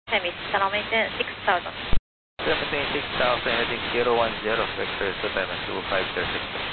Hemi, channel maintain 6000. Maintain 6000, heading 010, vector to time 2536.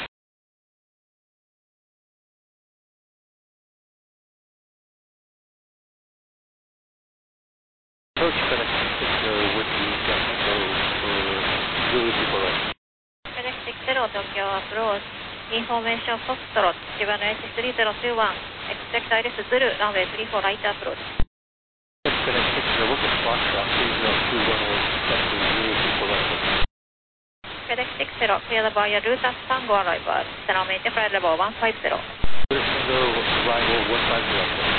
Approach connection 60 would be jumping to 280 for right. FedEx 60 Tokyo approach, information Foxtrot, Shibano H3021, expect Iris Zulu, runway 34 right approach. FedEx 60, what is faster, 3021 was jumping to 280 for right. FedEx 60, clear by your route as Tango arrival, channel maintain flight level 150. Arrival 150.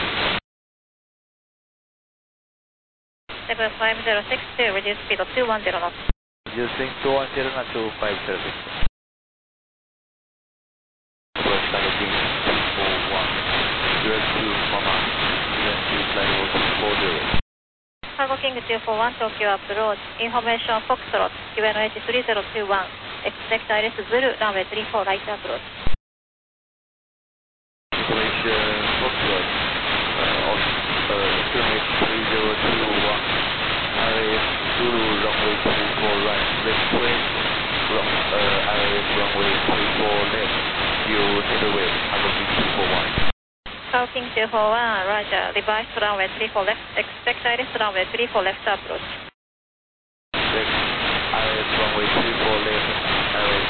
75062, reduce speed of 210 knots. Using 210 at 2536. Approach targeting 241. Direct to Mama. ENT flight level 240. Cargo King 241 Tokyo approach, information Foxtrot, Shibano H3021, expect Iris Zulu, runway 34 right approach. Information Foxtrot, QNH3021, RAF Zulu, runway 34 right, request RAF runway 34 left, you headway, Cargo King 241. Cargo King 241, roger, revised runway 34 left, expect Iris runway 34 left approach. RAF runway 34 left, RAF